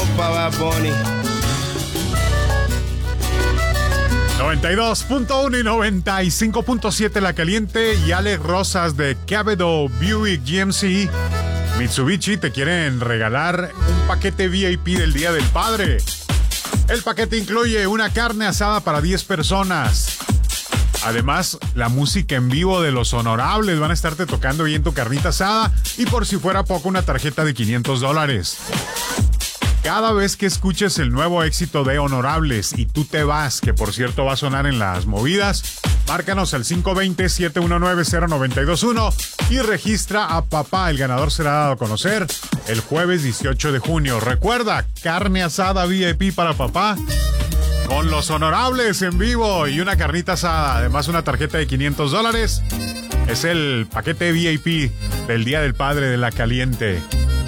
pa' Bad Bunny. 92.1 y 95.7 La Caliente y Alex Rosas de Quevedo Buick GMC Mitsubishi te quieren regalar un paquete VIP del Día del Padre. El paquete incluye una carne asada para 10 personas. Además, la música en vivo de Los Honorables van a estarte tocando bien tu carnita asada y por si fuera poco una tarjeta de $500. Cada vez que escuches el nuevo éxito de Honorables y Tú te vas, que por cierto va a sonar en las movidas, márcanos al 520-719-0921 y registra a papá. El ganador será dado a conocer el jueves 18 de junio. Recuerda, carne asada VIP para papá con Los Honorables en vivo y una carnita asada. Además, una tarjeta de $500. Es el paquete VIP del Día del Padre de La Caliente.